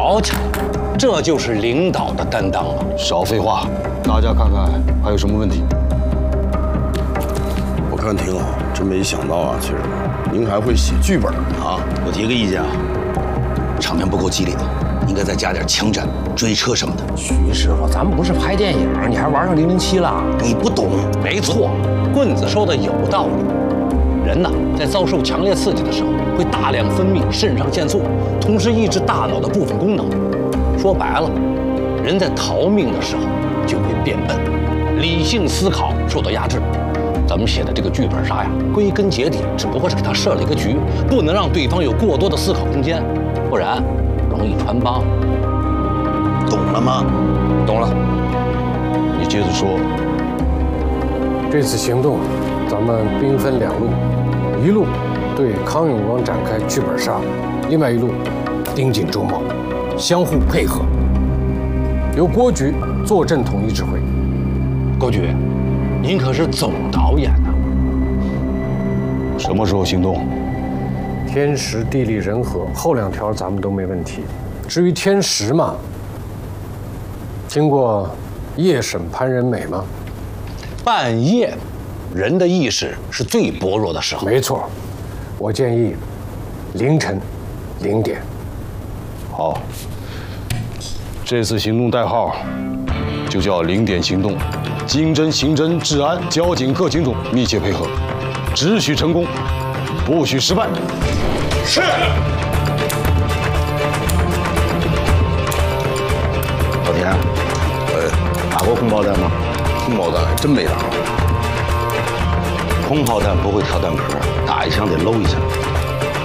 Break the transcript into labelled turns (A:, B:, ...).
A: 巧巧，这就是领导的担当了。
B: 少废话，大家看看还有什么问题？
C: 我看挺好，真没想到啊，其实您还会写剧本啊！
D: 我提个意见啊，场面不够激烈，应该再加点枪战、追车什么的。
E: 徐师傅，咱们不是拍电影，你还玩上007了？
D: 你不懂。
A: 没错，棍子说的有道理。人呐，在遭受强烈刺激的时候，会大量分泌肾上腺素，同时抑制大脑的部分功能。说白了，人在逃命的时候就会变笨，理性思考受到压制。咱们写的这个剧本杀呀，归根结底只不过是给他设了一个局，不能让对方有过多的思考空间，不然容易穿帮。
D: 懂了吗？
E: 懂了。
B: 你接着说。
F: 这次行动，咱们兵分两路，一路对康永光展开剧本杀，另外一路盯紧周茂，相互配合，由郭局坐镇统一指挥。
A: 郭局，您可是总导演呐。
B: 什么时候行动？
F: 天时地利人和，后两条咱们都没问题。至于天时嘛，听过夜审潘仁美吗？
A: 半夜，人的意识是最薄弱的时候。
F: 没错，我建议凌晨0点。
B: 好，这次行动代号就叫0点行动，经侦、刑侦、治安、交警各警种密切配合，只许成功，不许失败。
C: 是。
D: 老田，打过空包弹吗？
C: 空包弹还真没打过。
D: 空炮弹不会调弹壳，打一枪得搂一下。